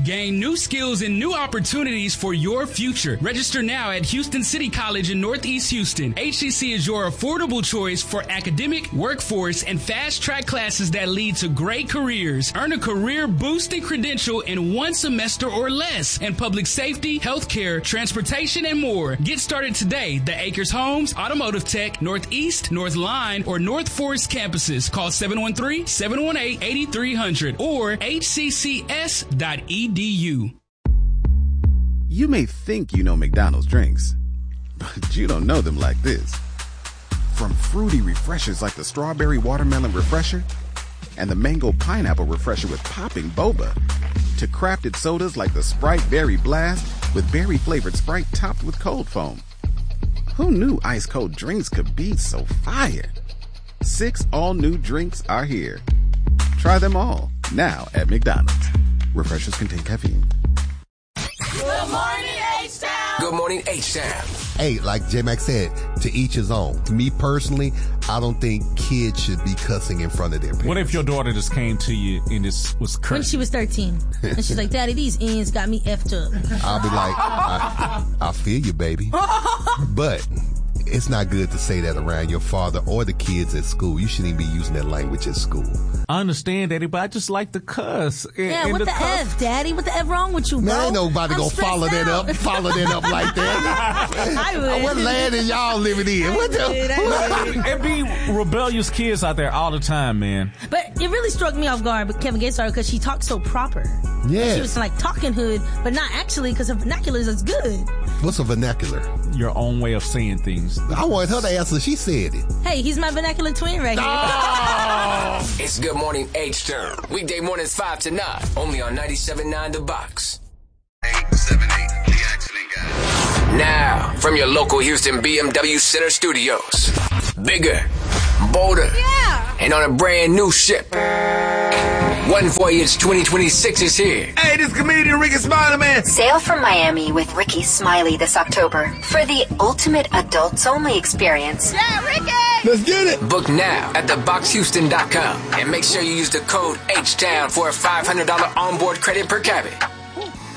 Gain new skills and new opportunities for your future. Register now at Houston City College in Northeast Houston. HCC is your affordable choice for academic, workforce, and fast-track classes that lead to great careers. Earn a career-boosting credential in 1 semester or less in public safety, healthcare, transportation, and more. Get started today. The Acres Homes, Automotive Tech, Northeast, North Line, or North Forest campuses. Call 713-718-8300 or hccs.edu. You may think you know McDonald's drinks, but you don't know them like this. From fruity refreshers like the Strawberry Watermelon Refresher and the Mango Pineapple Refresher with popping boba, to crafted sodas like the Sprite Berry Blast with berry-flavored Sprite topped with cold foam. Who knew ice-cold drinks could be so fire? 6 all-new drinks are here. Try them all, now at McDonald's. Refreshers contain caffeine. Good morning, H-Town. Good morning, H-Town. Hey, like J-Mac said, to each his own. To me personally, I don't think kids should be cussing in front of their parents. What if your daughter just came to you and this was cursing? When she was 13. And she's like, Daddy, these ends got me effed up. I'll be like, I feel you, baby. But it's not good to say that around your father or the kids at school. You shouldn't even be using that language at school. I understand, Daddy, but I just like the cuss. Yeah, what the F, Daddy? What the F wrong with you, bro? Man, ain't nobody gonna follow that up like that. I would. What land are y'all living in? What the? It be rebellious kids out there all the time, man. But it really struck me off guard with Kevin Gates because she talked so proper. Yeah. She was like talking hood, but not actually because her vernacular is good. What's a vernacular? Your own way of saying things. I wanted her to answer. She said it. Hey, he's my vernacular twin right here. It's Good Morning H-Town. Weekday mornings 5 to 9. Only on 97.9 The Box. 878, the accident guy. Now, from your local Houston BMW Center studios. Bigger, bolder, and on a brand new ship. One Voyage 2026 is here. Hey, this comedian Ricky Smiley, man. Sail from Miami with Ricky Smiley this October for the ultimate adults-only experience. Yeah, Ricky! Let's get it. Book now at theboxhouston.com and make sure you use the code H-Town for a $500 onboard credit per cabin.